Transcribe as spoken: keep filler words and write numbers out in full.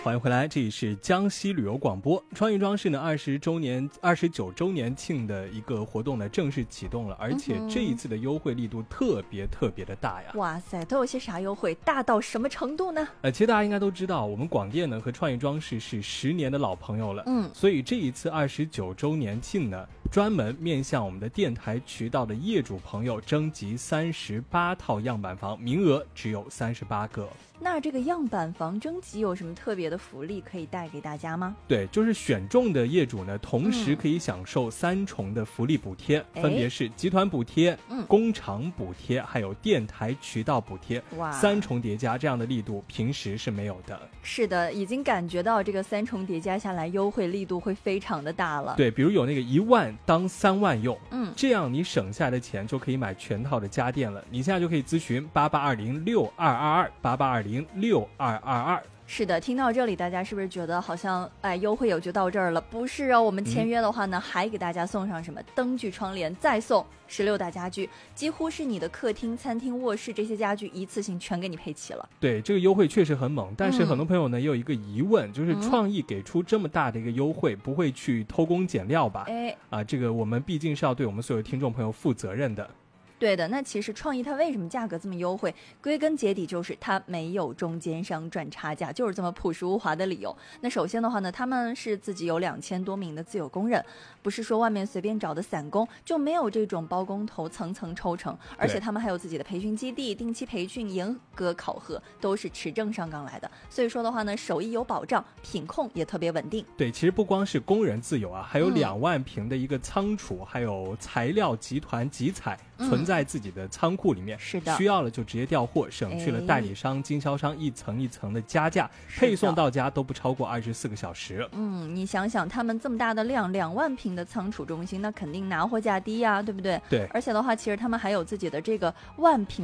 欢迎回来，这里是江西旅游广播。创意装饰呢二十周年、二十九周年庆的一个活动呢正式启动了，而且这一次的优惠力度特别特别的大呀！ 哇塞，都有些啥优惠？大到什么程度呢？ 呃，其实大家应该都知道，我们广电呢和创意装饰是十年的老朋友了，嗯，所以这一次二十九周年庆呢，专门面向我们的电台渠道的业主朋友征集三十八套样板房，名额只有三十八个。 那这个样板房征集有什么特别的福利可以带给大家吗？ 对，就是选中的业主呢，同时可以享受三重的福利补贴，嗯、分别是集团补贴、嗯、工厂补贴，还有电台渠道补贴，哇，三重叠加，这样的力度平时是没有的。 是的，已经感觉到这个三重叠加下来，优惠力度会非常的大了。 对，比如有那个一万当三万用，嗯，这样你省下来的钱就可以买全套的家电了。你现在就可以咨询八八二零六二二二八八二零六二二二。 是的，听到这里大家是不是觉得好像哎优惠也就到这儿了？不是哦，我们签约的话呢、嗯、还给大家送上什么灯具窗帘，再送十六大家具，几乎是你的客厅、餐厅、卧室这些家具一次性全给你配齐了。 对，这个优惠确实很猛，但是很多朋友呢、嗯、也有一个疑问，就是创意给出这么大的一个优惠、嗯、不会去偷工减料吧？哎，啊，这个我们毕竟是要对我们所有听众朋友负责任的。 对的，那其实创意它为什么价格这么优惠，归根结底就是它没有中间商赚差价，就是这么朴实无华的理由。那首先的话呢，他们是自己有两千多名的自有工人，不是说外面随便找的散工，就没有这种包工头层层抽成，而且他们还有自己的培训基地，定期培训、严格考核，都是持证上岗来的。所以说的话呢，手艺有保障，品控也特别稳定。 对，其实不光是工人自有啊，还有两万平的一个仓储、嗯、还有材料集团集采存在自己的仓库里面、嗯、是的，需要了就直接调货，省去了代理商、经销商一层一层的加价，配送到家都不超过二十四个小时。 嗯，你想想他们这么大的量，两万平的仓储中心，那肯定拿货价低呀、啊，对不对？ 对， 而且的话，其实他们还有自己的这个万平